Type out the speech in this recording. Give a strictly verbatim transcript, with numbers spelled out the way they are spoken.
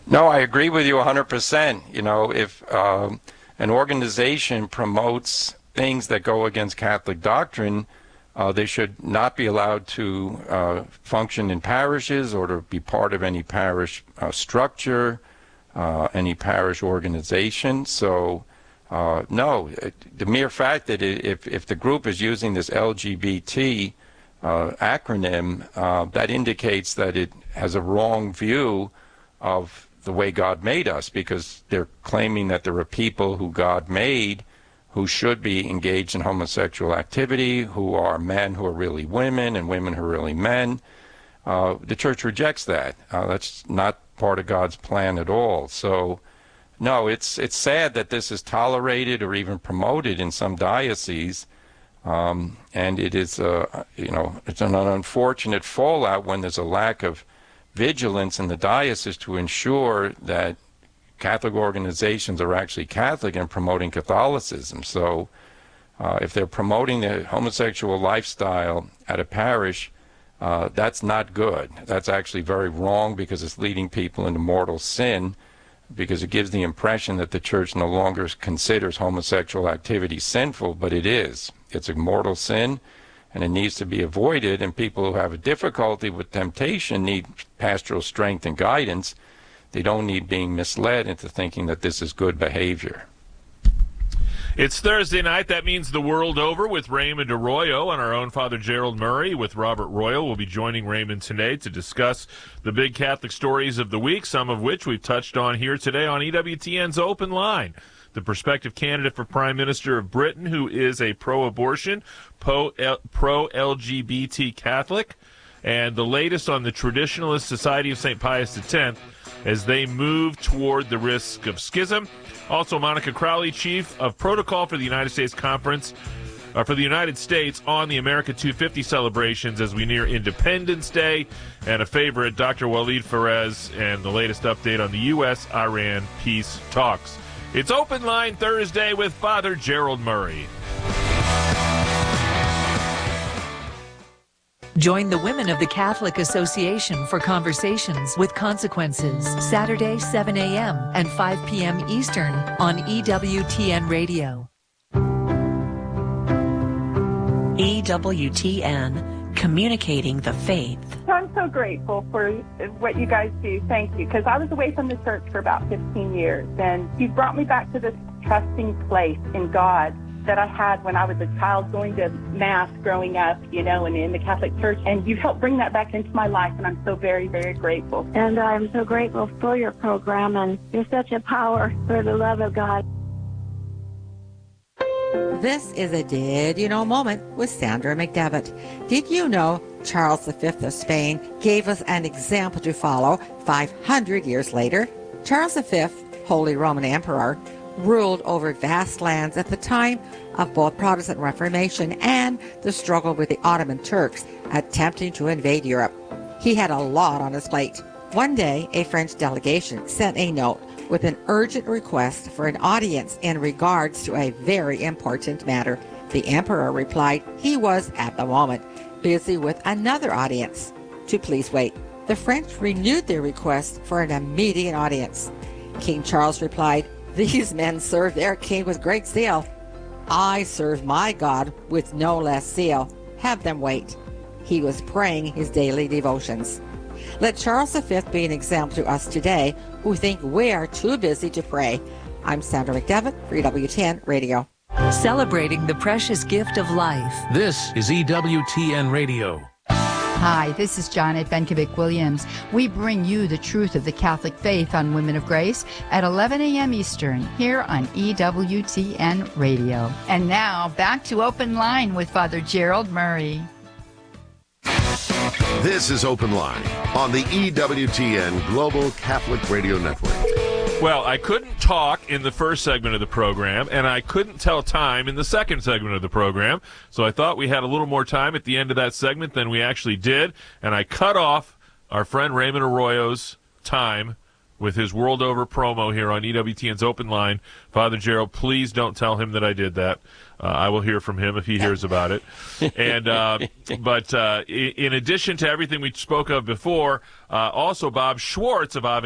No, I agree with you one hundred percent. You know, if um, an organization promotes things that go against Catholic doctrine, uh, they should not be allowed to uh, function in parishes or to be part of any parish uh, structure, uh, any parish organization. So, uh, no, it, the mere fact that it, if, if the group is using this L G B T uh, acronym, uh, that indicates that it has a wrong view of the way God made us, because they're claiming that there are people who God made who should be engaged in homosexual activity, who are men who are really women and women who are really men. Uh, the church rejects that. Uh, that's not part of God's plan at all. So, no, it's it's sad that this is tolerated or even promoted in some dioceses, um, and it is, uh, you know, it's an unfortunate fallout when there's a lack of vigilance in the diocese to ensure that Catholic organizations are actually Catholic and promoting Catholicism. So uh, if they're promoting the homosexual lifestyle at a parish, uh, that's not good. That's actually very wrong, because it's leading people into mortal sin, because it gives the impression that the church no longer considers homosexual activity sinful, but it is. It's a mortal sin, and it needs to be avoided, and people who have a difficulty with temptation need pastoral strength and guidance. They don't need being misled into thinking that this is good behavior. It's Thursday night. That means the world over with Raymond Arroyo and our own Father Gerald Murray with Robert Royal. We'll be joining Raymond today to discuss the big Catholic stories of the week, some of which we've touched on here today on E W T N's Open Line. The prospective candidate for Prime Minister of Britain, who is a pro-abortion, pro-L G B T Catholic, and the latest on the Traditionalist Society of Saint Pius X as they move toward the risk of schism. Also, Monica Crowley, Chief of Protocol for the United States Conference, uh, for the United States on the America two fifty celebrations as we near Independence Day, and a favorite, Doctor Waleed Perez, and the latest update on the U S Iran peace talks. It's Open Line Thursday with Father Gerald Murray. Join the Women of the Catholic Association for Conversations with Consequences, Saturday, seven a.m. and five p.m. Eastern on E W T N Radio. E W T N, communicating the faith. So I'm so grateful for what you guys do. Thank you. Because I was away from the church for about fifteen years, and you brought me back to this trusting place in God that I had when I was a child going to Mass growing up, you know, and in the Catholic Church. And you've helped bring that back into my life, and I'm so very, very grateful. And I'm so grateful for your program, and you're such a power for the love of God. This is a Did You Know moment with Sandra McDevitt. Did you know Charles the Fifth of Spain gave us an example to follow five hundred years later? Charles the Fifth, Holy Roman Emperor, ruled over vast lands at the time of both Protestant Reformation and the struggle with the Ottoman Turks attempting to invade Europe. He had a lot on his plate. One day, a French delegation sent a note with an urgent request for an audience in regards to a very important matter. The emperor replied he was, at the moment, busy with another audience. To please wait. The French renewed their request for an immediate audience. King Charles replied, "These men serve their king with great zeal. I serve my God with no less zeal. Have them wait." He was praying his daily devotions. Let Charles the Fifth be an example to us today who think we're too busy to pray. I'm Sandra McDevitt for E W T N Radio. Celebrating the precious gift of life. This is E W T N Radio. Hi, this is Janet Benkovic-Williams. We bring you the truth of the Catholic faith on Women of Grace at eleven a.m. Eastern here on E W T N Radio. And now, back to Open Line with Father Gerald Murray. This is Open Line on the E W T N Global Catholic Radio Network. Well, I couldn't talk in the first segment of the program, and I couldn't tell time in the second segment of the program, so I thought we had a little more time at the end of that segment than we actually did, and I cut off our friend Raymond Arroyo's time with his World Over promo here on E W T N's Open Line. Father Gerald, please don't tell him that I did that. Uh, I will hear from him if he hears about it. And uh, But uh, in addition to everything we spoke of before, uh, also Bob Schwartz of Ave